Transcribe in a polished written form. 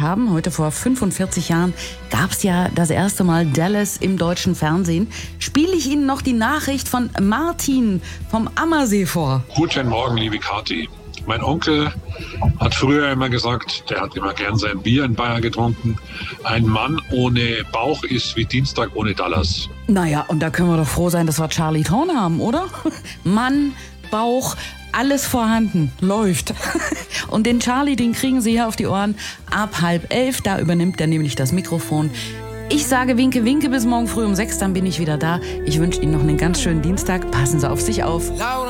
haben. Heute vor 45 Jahren gab es ja das erste Mal Dallas im deutschen Fernsehen. Spiele ich Ihnen noch die Nachricht von Martin vom Ammersee vor. Guten Morgen, liebe Kathi. Mein Onkel hat früher immer gesagt, der hat immer gern sein Bier in Bayern getrunken, ein Mann ohne Bauch ist wie Dienstag ohne Dallas. Naja, und da können wir doch froh sein, dass wir Charlie Thorn haben, oder? Mann, Bauch, alles vorhanden, läuft. Und den Charlie, den kriegen Sie hier auf die Ohren ab 10:30, da übernimmt er nämlich das Mikrofon. Ich sage Winke, Winke bis morgen früh um 6, dann bin ich wieder da. Ich wünsche Ihnen noch einen ganz schönen Dienstag, passen Sie auf sich auf.